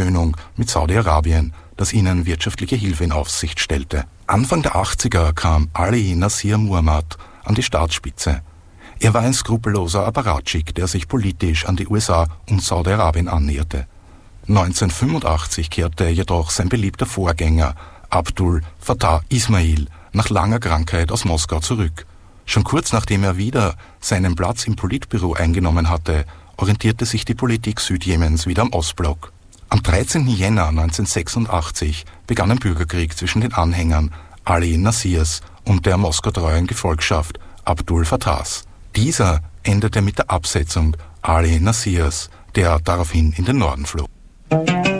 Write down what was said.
Versöhnung mit Saudi-Arabien, das ihnen wirtschaftliche Hilfe in Aussicht stellte. Anfang der 80er kam Ali Nasir Muhammad an die Staatsspitze. Er war ein skrupelloser Apparatschik, der sich politisch an die USA und Saudi-Arabien annäherte. 1985 kehrte jedoch sein beliebter Vorgänger Abdul Fattah Ismail nach langer Krankheit aus Moskau zurück. Schon kurz nachdem er wieder seinen Platz im Politbüro eingenommen hatte, orientierte sich die Politik Südjemens wieder am Ostblock. Am 13. Jänner 1986 begann ein Bürgerkrieg zwischen den Anhängern Ali Nasirs und der Moskau-treuen Gefolgschaft Abdul Fattahs. Dieser endete mit der Absetzung Ali Nasirs, der daraufhin in den Norden floh.